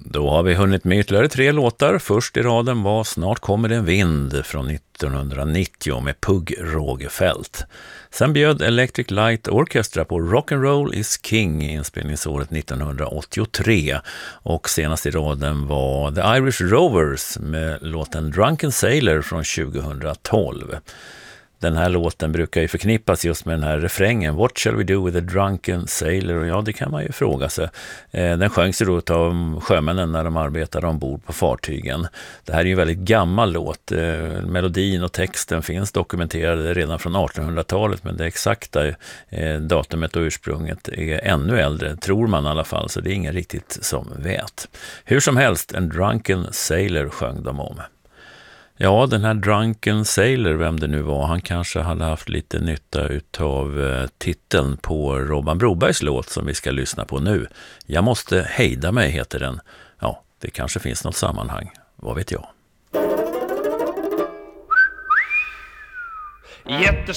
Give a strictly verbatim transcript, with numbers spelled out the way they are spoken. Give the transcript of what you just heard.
Då har vi hunnit med ytterligare tre låtar. Först i raden var Snart kommer det en vind från nittonhundranittio med Pugh Rogefeldt. Sen bjöd Electric Light Orchestra på Rock'n'Roll is King inspelningsåret nittonhundraåttiotre. Och senast i raden var The Irish Rovers med låten Drunken Sailor från tjugohundratolv. Den här låten brukar ju förknippas just med den här refrängen What shall we do with a drunken sailor? Och ja, det kan man ju fråga sig. Den sjöngs ju då av sjömännen när de arbetade ombord på fartygen. Det här är ju en väldigt gammal låt. Melodin och texten finns dokumenterade redan från artonhundratalet, men det exakta datumet och ursprunget är ännu äldre, tror man i alla fall, så det är ingen riktigt som vet. Hur som helst, en drunken sailor sjöng de om. Ja, den här Drunken Sailor, vem det nu var, han kanske hade haft lite nytta utav eh, titeln på Robban Brobergs låt som vi ska lyssna på nu. Jag måste hejda mig heter den. Ja, det kanske finns något sammanhang. Vad vet jag? Jättes